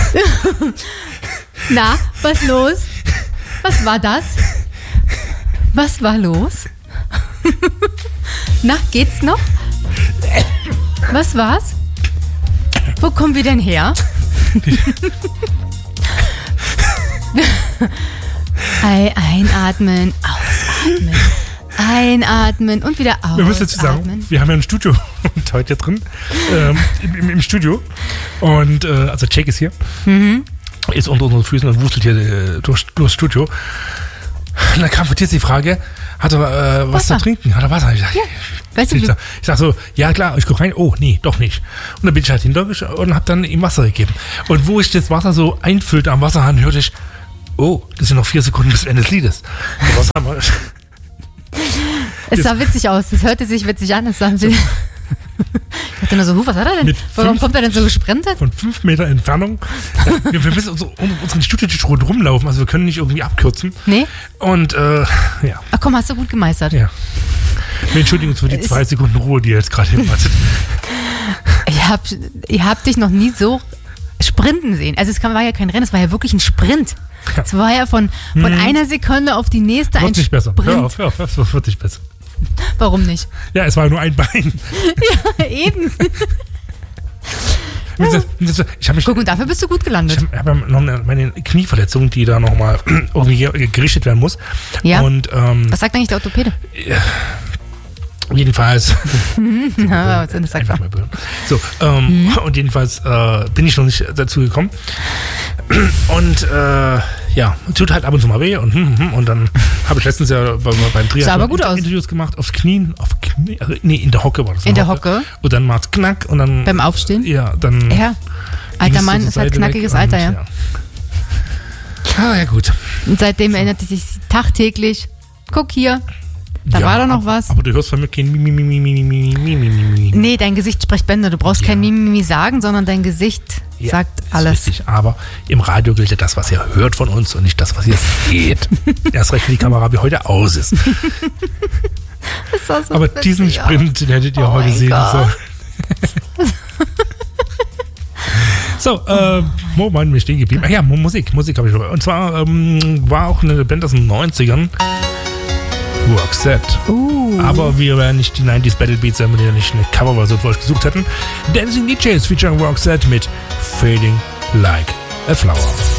Na, was los? Was war das? Was war los? Na, geht's noch? Was war's? Wo kommen wir denn her? Einatmen, ausatmen. Einatmen und wieder ausatmen. Wir müssen dazu sagen, wir haben ja ein Studio heute drin, im Studio. Und also Jake ist hier, ist unter unseren Füßen und wuselt hier durchs Studio. Und dann kam von dir die Frage, hat er was zu trinken? Hat er Wasser? Ich sag, ja. Weißt du, ich sag so, ja klar, ich guck rein, oh nee, doch nicht. Und dann bin ich halt hinter und hab dann ihm Wasser gegeben. Und wo ich das Wasser so einfüllte am Wasserhahn, hörte ich, oh, das sind noch 4 Sekunden bis Ende des Liedes. Was haben wir? Es sah witzig aus, es hörte sich witzig an. Es sah ich dachte nur so, was hat er denn? Warum kommt er denn so gesprintet? Von 5 Meter Entfernung. Wir müssen um unseren Studiotisch rumlaufen, also wir können nicht irgendwie abkürzen. Nee? Und ja. Ach komm, hast du gut gemeistert. Ja. Wir entschuldigen uns für die 2 Sekunden Ruhe, die ihr jetzt gerade hattet. Ihr habt dich noch nie so sprinten sehen. Also es war ja kein Rennen, es war ja wirklich ein Sprint. Ja. Es war ja von einer Sekunde auf die nächste ein Sprint. Wird nicht besser. Hör auf, es wird nicht besser. Warum nicht? Ja, es war ja nur ein Bein. Ja, eben. Guck, und dafür bist du gut gelandet. Ich habe noch meine Knieverletzung, die da nochmal irgendwie gerichtet werden muss. Ja. Und, was sagt eigentlich der Orthopäde? Jedenfalls. Einfach mal so, und jedenfalls bin ich noch nicht dazu gekommen. Und ja, tut halt ab und zu mal weh und dann habe ich letztens ja beim Triathlon Interviews gemacht aufs Knie, also, nee, in der Hocke war das. In der Hocke? Und dann macht's knack und dann. Beim Aufstehen? Ja, dann. Ja. Alter Mann ist halt knackiges Alter, ja. Ah, ja, gut. Und seitdem erinnert sich tagtäglich. Guck hier. Da war doch noch was. Aber du hörst von mir kein Mimimi. Nee, dein Gesicht spricht Bände. Du brauchst kein Mimimi sagen, sondern dein Gesicht sagt alles. Richtig, aber im Radio gilt ja das, was ihr hört von uns und nicht das, was ihr seht. Erst recht, wenn die Kamera wie heute aus ist. Das so aber diesen Sprint, den hättet ihr heute sehen sollen. So, wo waren wir stehen geblieben? Ja, Musik habe ich noch. Und zwar war auch eine Band aus den 90ern. Roxette. Aber wir wären nicht die 90s Battle Beats, wenn wir nicht eine Coverversion für euch gesucht hätten. Dancing DJs featuring Roxette mit Fading Like a Flower.